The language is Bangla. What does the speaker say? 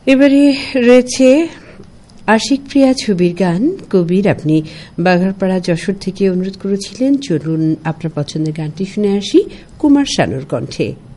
এবারে রয়েছে আশিক প্রিয়া ছবির গান। কবির আপনি বাঘারপাড়া যশোর থেকে অনুরোধ করেছিলেন। চলুন আপনার পছন্দের গানটি শুনে আসি কুমার শানুর কণ্ঠে।